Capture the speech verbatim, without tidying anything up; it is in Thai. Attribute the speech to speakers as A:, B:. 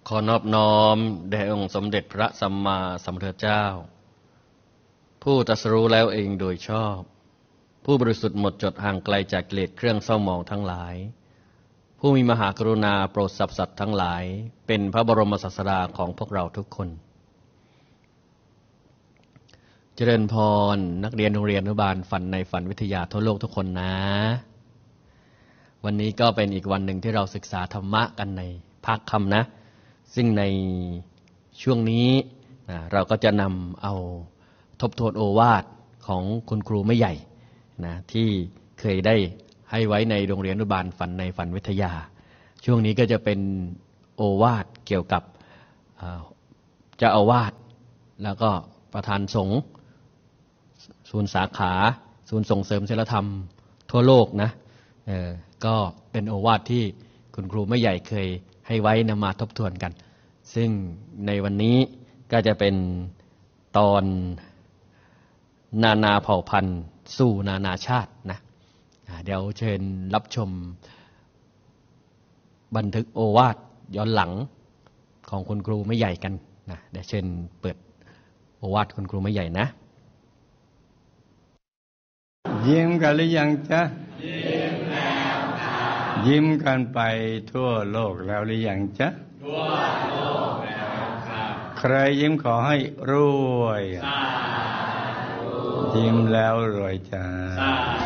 A: ขอนอบน้อมแด่องค์สมเด็จพระสัมมาสัมพุทธเจ้าผู้ตรัสรู้แล้วเองโดยชอบผู้บริสุทธิ์หมดจดห่างไกลจากกิเลสเครื่องเศร้าหมองทั้งหลายผู้มีมหากรุณาโปรดสรรพสัตว์ทั้งหลายเป็นพระบรมศาสดาของพวกเราทุกคนเจริญพรนักเรียนโรงเรียนอนุบาลฝันในฝันวิทยาทั่วโลกทุกคนนะวันนี้ก็เป็นอีกวันหนึ่งที่เราศึกษาธรรมะกันในภาคค่ำนะซึ่งในช่วงนี้นะเราก็จะนำเอาทบทวนโอวาทของคุณครูไม่ใหญ่นะที่เคยได้ให้ไว้ในโรงเรียนอนุบาลฝันในฝันวิทยาช่วงนี้ก็จะเป็นโอวาทเกี่ยวกับเจ้าอาวาสแล้วก็ประธานสงฆ์ศูนย์สาขาศูนย์ส่งเสริมศีลธรรมทั่วโลกนะเออก็เป็นโอวาทที่คุณครูไม่ใหญ่เคยให้ไว้นำมาทบทวนกันซึ่งในวันนี้ก็จะเป็นตอนนานาเผ่าพันธุ์สู่นานาชาตินะเดี๋ยวเชิญรับชมบันทึกโอวาทย้อนหลังของคุณครูไม่ใหญ่กันนะเดี๋ยวเชิญเปิดโอวาทคุณครูไม่ใหญ่นะ
B: ยิ้มกันหรือยังจ๊ะยิ้มแล้วค่ะยิ้มกันไปทั่วโลกแล้วหรือยังจ๊ะทั่วโลกแล้วค่ะใครยิ้มขอให้รวยสาธุยิ้มแล้วรวยจ้า